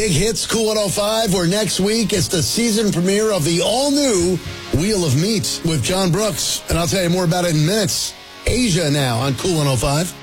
Big Hits Cool 105, where next week it's the season premiere of the all-new Wheel of Meat with John Brooks. And I'll tell you more about it in minutes. Asia now on Cool 105.